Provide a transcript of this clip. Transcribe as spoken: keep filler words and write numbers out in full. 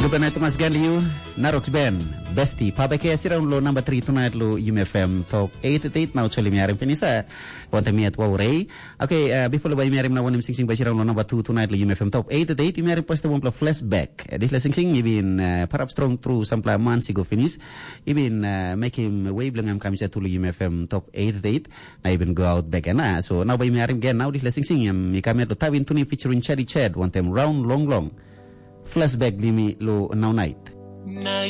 Ruben Thomas Galiu, Narok Ben, Besti, Pabeke Sirang lo number three tonight lo U M F M top eighty-eight now choli miarim penisa. Wante miat waurei. Okay, uh, before lo bay miarim na wanim sing sing basirang lo number two tonight lo U M F M top eighty-eight. Miarim poste wampla flashback. This la sing sing ibin uh, perhaps strong through sampla man sigo finish. Ibin uh, make him way blangam kamisa to lo U M F M top eighty-eight. Na ibin go out back na. So now bay miarim again now this la sing sing yam ikamet lo tawin tuni featuring Chaddy Chad. Wantem round long long. Flashback limi lo now night.